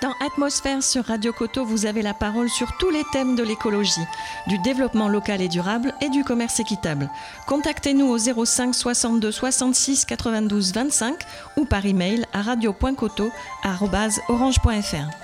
Dans Atmosphère sur Radio Coteau, vous avez la parole sur tous les thèmes de l'écologie, du développement local et durable et du commerce équitable. Contactez-nous au 05 62 66 92 25 ou par email à radio.coteau@orange.fr.